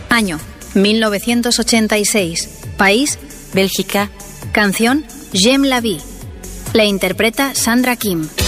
Año 1986. País Bélgica. Canción J'aime la vie. La interpreta Sandra Kim.